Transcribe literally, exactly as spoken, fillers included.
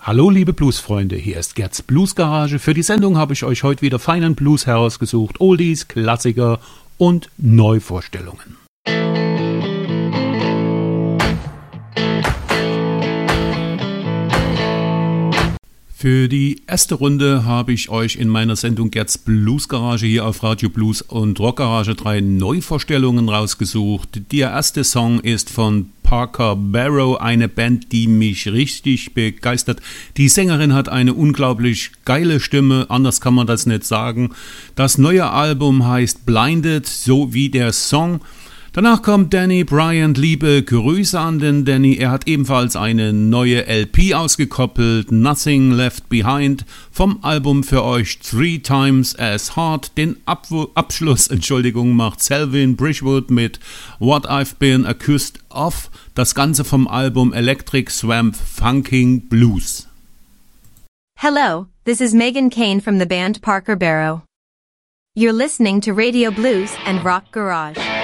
Hallo liebe Bluesfreunde, hier ist Gerds Bluesgarage. Für die Sendung habe ich euch heute wieder feinen Blues herausgesucht, Oldies, Klassiker und Neuvorstellungen. Für die erste Runde habe ich euch in meiner Sendung Gerds Bluesgarage hier auf Radio Blues und Rockgarage drei Neuvorstellungen rausgesucht. Der erste Song ist von Parker Barrow, eine Band, die mich richtig begeistert. Die Sängerin hat eine unglaublich geile Stimme, anders kann man das nicht sagen. Das neue Album heißt Blinded, so wie der Song. Danach kommt Danny Bryant, liebe Grüße an den Danny, er hat ebenfalls eine neue L P ausgekoppelt, Nothing Left Behind, vom Album für euch Three Times as Hard. Den Ab- Abschluss, Entschuldigung, macht Selvin Bridgewood mit What I've Been Accused Of, das Ganze vom Album Electric Swamp Funking Blues. Hello, this is Megan Kane from the band Parker Barrow. You're listening to Radio Blues and Rock Garage.